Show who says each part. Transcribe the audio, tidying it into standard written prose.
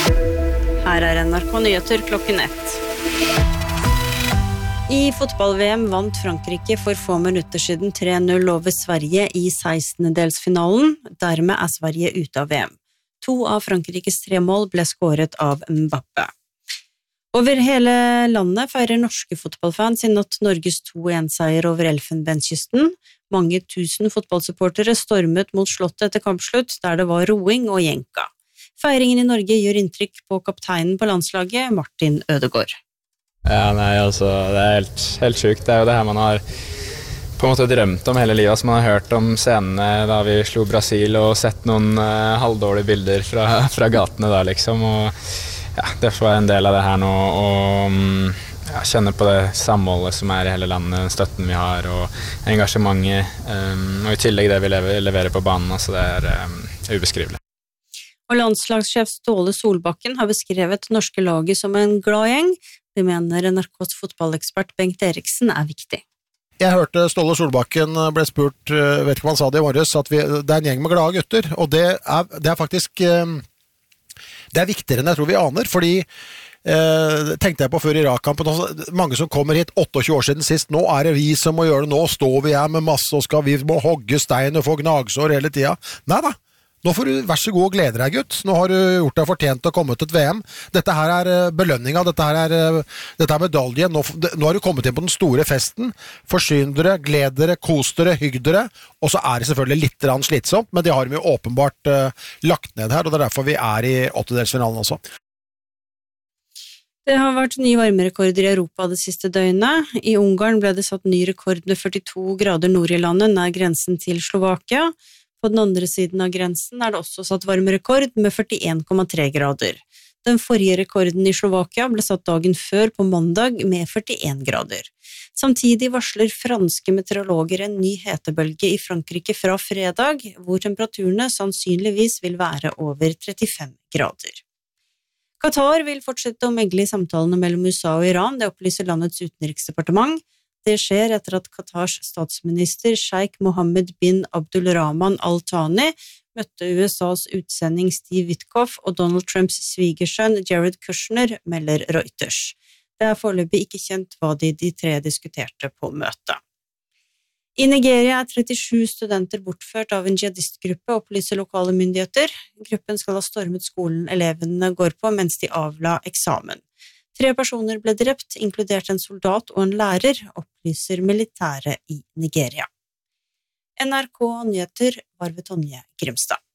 Speaker 1: Her NRK Nyheter klokken 1. I fotball-VM vant Frankrike for få minutter siden 3-0 over Sverige i 16-delsfinalen. Dermed Sverige ute av VM. 2 av Frankrikes 3 mål ble skåret av Mbappé. Over hele landet feirer norske fotballfans i natt Norges 2-1-seier over Elfenbenskysten. Mange tusen fotballsupportere stormet mot slottet etter kampslutt, der det var roing og jenka. Feiringen i Norge gjør inntrykk på kapteinen på landslaget, Martin Ødegaard.
Speaker 2: Ja, nei, altså, det helt sykt. Det jo det her man har på en måte drømt om hele livet. Man har hørt om scenene da vi slo Brasil og sett noen halvdårlige bilder fra gatene da, liksom. Og ja, det får være en del av det her nå, og ja, kjenne på det samholdet som i hele landet, støtten vi har, og engasjementet, og i tillegg det vi leverer på banen, altså det ubeskrivelig.
Speaker 1: Og landslagssjef Ståle Solbakken har beskrevet norske laget som en glad gjeng. Det mener NRKs fotballekspert Bengt Eriksen viktig.
Speaker 3: Jeg hørte Ståle Solbakken ble spurt, vet ikke om han sa det i morges, at det en gjeng med glade gutter, og det faktisk det viktigere enn jeg tror vi aner, fordi tenkte jeg på før Irak-kampen, mange som kommer hit 28 år siden sist, nå det vi som må gjøre det, nå står vi her med masse, og vi må hogge stein og få gnagsår hele tiden. Nei da. Nå får du vær så god og glede deg, gutt. Nå har du gjort deg fortjent til å komme til et VM. Dette her belønninga, dette er medaljen. Nå har du kommet inn på den store festen. Forsyn dere, gled dere, kos dere, hygg dere. Og så det selvfølgelig litt slitsomt, men det har vi jo åpenbart lagt ned her, og det derfor vi i åttedelsfinalen også.
Speaker 1: Det har vært nye varmerekorder i Europa det siste døgnet. I Ungarn ble det satt ny rekord med 42 grader nord i landet, nær grensen til Slovakia. På den andre siden av grensen det også satt varmerekord med 41,3 grader. Den forrige rekorden i Slovakia ble satt dagen før på mandag med 41 grader. Samtidig varsler franske meteorologer en ny hetebølge i Frankrike fra fredag, hvor temperaturene sannsynligvis vil være over 35 grader. Qatar vil fortsette å megle i samtalene mellom USA og Iran, det opplyser landets utenriksdepartement. Det skjer etter at Qatars statsminister Sheikh Mohammed bin Abdulrahman Al Thani møtte USAs utsending Steve Witkoff og Donald Trumps svigersønn Jared Kushner, melder Reuters. Det foreløpig ikke kjent hva de 3 diskuterte på møtet. I Nigeria 37 studenter bortført av en jihadistgruppe, opplyser lokale myndigheter. Gruppen skal ha stormet skolen elevene går på mens de avla eksamen. 3 personer ble drept, inkludert en soldat og en lærer, opplyser militære i Nigeria. NRK Nyheter var ved Tonje Grimstad.